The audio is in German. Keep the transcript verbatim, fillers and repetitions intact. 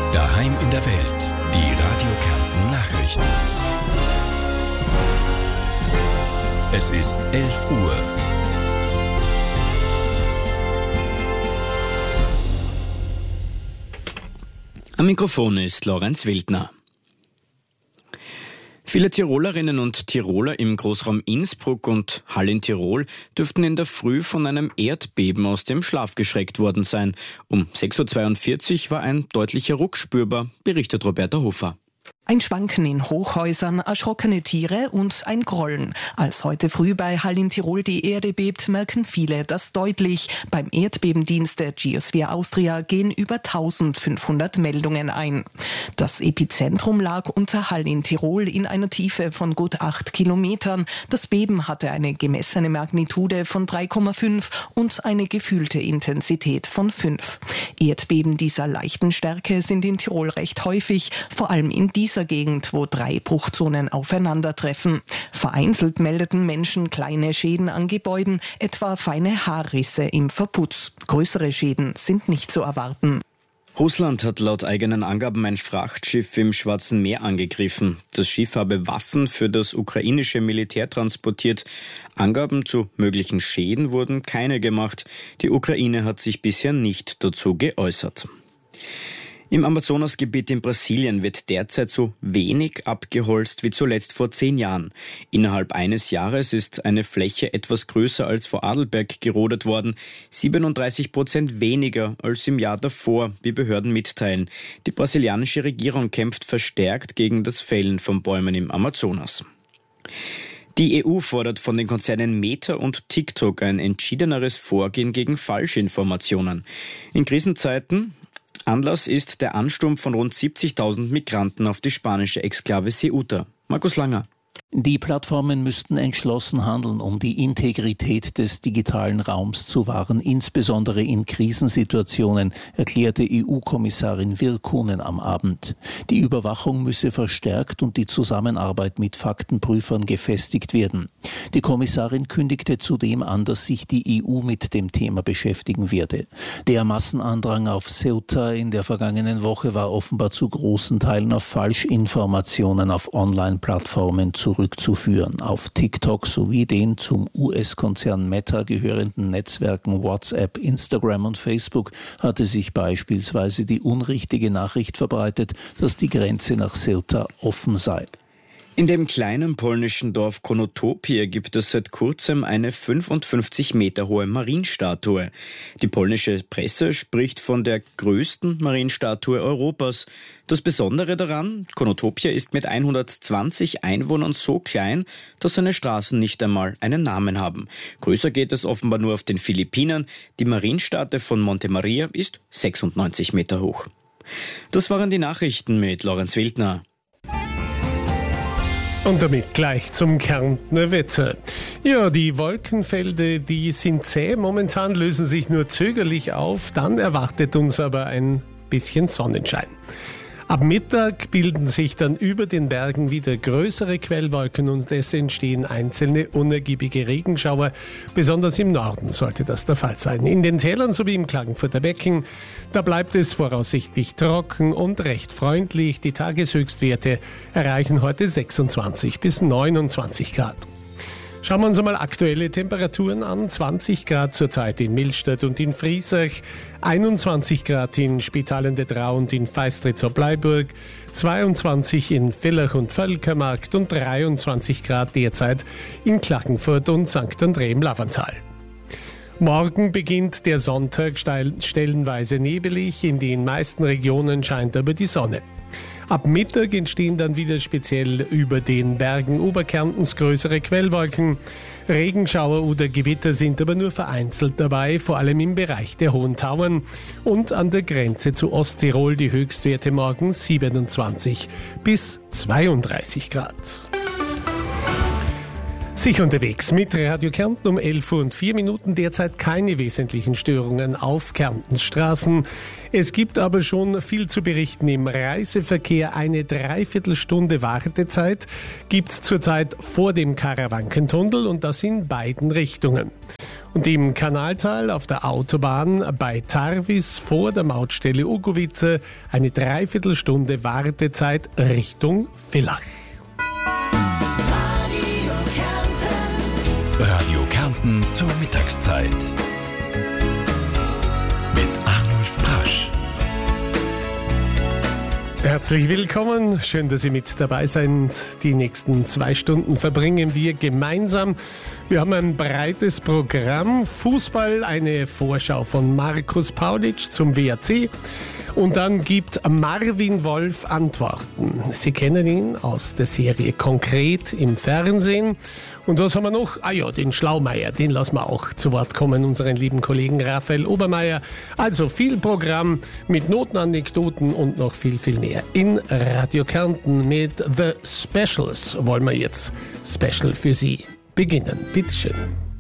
Daheim in der Welt. Die Radio Kärnten Nachrichten. Es ist elf Uhr. Am Mikrofon ist Lorenz Wildner. Viele Tirolerinnen und Tiroler im Großraum Innsbruck und Hall in Tirol dürften in der Früh von einem Erdbeben aus dem Schlaf geschreckt worden sein. Um sechs Uhr zweiundvierzig war ein deutlicher Ruck spürbar, berichtet Roberta Hofer. Ein Schwanken in Hochhäusern, erschrockene Tiere und ein Grollen. Als heute früh bei Hall in Tirol die Erde bebt, merken viele das deutlich. Beim Erdbebendienst der Geosphere Austria gehen über eintausendfünfhundert Meldungen ein. Das Epizentrum lag unter Hall in Tirol in einer Tiefe von gut acht Kilometern. Das Beben hatte eine gemessene Magnitude von drei Komma fünf und eine gefühlte Intensität von fünf. Erdbeben dieser leichten Stärke sind in Tirol recht häufig, vor allem in dieser Gegend, wo drei Bruchzonen aufeinandertreffen. Vereinzelt meldeten Menschen kleine Schäden an Gebäuden, etwa feine Haarrisse im Verputz. Größere Schäden sind nicht zu erwarten. Russland hat laut eigenen Angaben ein Frachtschiff im Schwarzen Meer angegriffen. Das Schiff habe Waffen für das ukrainische Militär transportiert. Angaben zu möglichen Schäden wurden keine gemacht. Die Ukraine hat sich bisher nicht dazu geäußert. Im Amazonasgebiet in Brasilien wird derzeit so wenig abgeholzt wie zuletzt vor zehn Jahren. Innerhalb eines Jahres ist eine Fläche etwas größer als vor Adelberg gerodet worden, siebenunddreißig Prozent weniger als im Jahr davor, wie Behörden mitteilen. Die brasilianische Regierung kämpft verstärkt gegen das Fällen von Bäumen im Amazonas. Die E U fordert von den Konzernen Meta und TikTok ein entschiedeneres Vorgehen gegen Falschinformationen. In Krisenzeiten Anlass ist der Ansturm von rund siebzigtausend Migranten auf die spanische Exklave Ceuta. Markus Langer. Die Plattformen müssten entschlossen handeln, um die Integrität des digitalen Raums zu wahren, insbesondere in Krisensituationen, erklärte E U-Kommissarin Virkkunen am Abend. Die Überwachung müsse verstärkt und die Zusammenarbeit mit Faktenprüfern gefestigt werden. Die Kommissarin kündigte zudem an, dass sich die E U mit dem Thema beschäftigen werde. Der Massenandrang auf Ceuta in der vergangenen Woche war offenbar zu großen Teilen auf Falschinformationen auf Online-Plattformen zurückzuführen. Auf TikTok sowie den zum U S-Konzern Meta gehörenden Netzwerken WhatsApp, Instagram und Facebook hatte sich beispielsweise die unrichtige Nachricht verbreitet, dass die Grenze nach Ceuta offen sei. In dem kleinen polnischen Dorf Konotopie gibt es seit kurzem eine fünfundfünfzig Meter hohe Marienstatue. Die polnische Presse spricht von der größten Marienstatue Europas. Das Besondere daran, Konotopie ist mit hundertzwanzig Einwohnern so klein, dass seine Straßen nicht einmal einen Namen haben. Größer geht es offenbar nur auf den Philippinen. Die Marienstatue von Monte Maria ist sechsundneunzig Meter hoch. Das waren die Nachrichten mit Lorenz Wildner. Und damit gleich zum Kärntner Wetter. Ja, die Wolkenfelder, die sind zäh. Momentan lösen sich nur zögerlich auf. Dann erwartet uns aber ein bisschen Sonnenschein. Ab Mittag bilden sich dann über den Bergen wieder größere Quellwolken und es entstehen einzelne unergiebige Regenschauer. Besonders im Norden sollte das der Fall sein. In den Tälern sowie im Klagenfurter Becken, da bleibt es voraussichtlich trocken und recht freundlich. Die Tageshöchstwerte erreichen heute sechsundzwanzig bis neunundzwanzig Grad. Schauen wir uns einmal aktuelle Temperaturen an. zwanzig Grad zurzeit in Millstatt und in Friesach, einundzwanzig Grad in Spital an der Drau und in Feistritz-Bleiburg, zweiundzwanzig in Villach und Völkermarkt und dreiundzwanzig Grad derzeit in Klagenfurt und Sankt André im Lavantal. Morgen beginnt der Sonntag stellenweise nebelig, in den meisten Regionen scheint aber die Sonne. Ab Mittag entstehen dann wieder speziell über den Bergen Oberkärntens größere Quellwolken. Regenschauer oder Gewitter sind aber nur vereinzelt dabei, vor allem im Bereich der Hohen Tauern und an der Grenze zu Osttirol die Höchstwerte morgen siebenundzwanzig bis zweiunddreißig Grad. Sicher unterwegs mit Radio Kärnten um elf Uhr und vier Minuten, derzeit keine wesentlichen Störungen auf Kärntens Straßen. Es gibt aber schon viel zu berichten im Reiseverkehr. Eine Dreiviertelstunde Wartezeit gibt es zurzeit vor dem Karawankentunnel und das in beiden Richtungen. Und im Kanaltal auf der Autobahn bei Tarvis vor der Mautstelle Ugovice eine Dreiviertelstunde Wartezeit Richtung Villach. Radio Kärnten zur Mittagszeit. Mit Arnulf Brasch. Herzlich willkommen, schön, dass Sie mit dabei sind. Die nächsten zwei Stunden verbringen wir gemeinsam. Wir haben ein breites Programm. Fußball, eine Vorschau von Markus Paulitsch zum W A C. Und dann gibt Marvin Wolf Antworten. Sie kennen ihn aus der Serie Konkret im Fernsehen. Und was haben wir noch? Ah ja, den Schlaumeier, den lassen wir auch zu Wort kommen, unseren lieben Kollegen Raphael Obermeier. Also viel Programm mit Notenanekdoten und noch viel, viel mehr. In Radio Kärnten mit The Specials wollen wir jetzt special für Sie beginnen. Bitteschön.